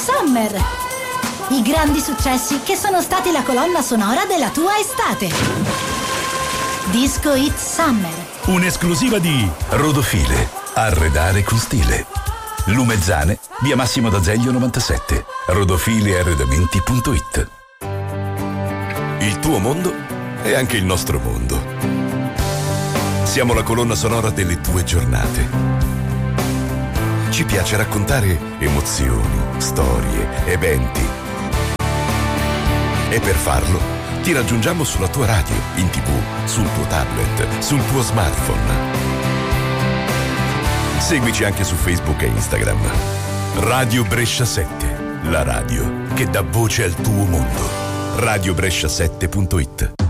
Summer. I grandi successi che sono stati la colonna sonora della tua estate. Disco Hit Summer. Un'esclusiva di Rodofile. Arredare con stile. Lumezzane, via Massimo d'Azeglio 97. rodofilearredamenti.it. Il tuo mondo è anche il nostro mondo. Siamo la colonna sonora delle tue giornate. Ci piace raccontare emozioni, storie, eventi. E per farlo ti raggiungiamo sulla tua radio, in TV, sul tuo tablet, sul tuo smartphone. Seguici anche su Facebook e Instagram. Radio Brescia 7, la radio che dà voce al tuo mondo. radiobrescia7.it.